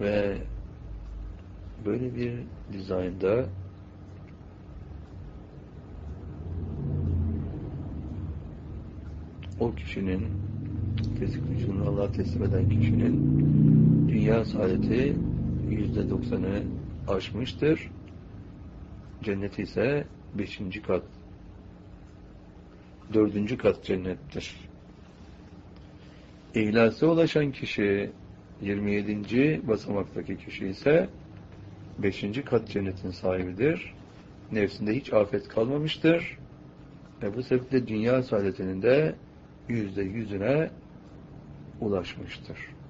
Ve böyle bir dizaynda o kişinin, fizik vücudunu Allah'a teslim eden kişinin dünya saadeti %90'ı aşmıştır. Cennet ise 5. kat, 4. kat cennettir. İhlasa ulaşan kişi 27. basamaktaki kişi ise 5. kat cennetin sahibidir. Nefsinde hiç afet kalmamıştır. Ve bu sebeple dünya saadetinin de %100'üne ulaşmıştır.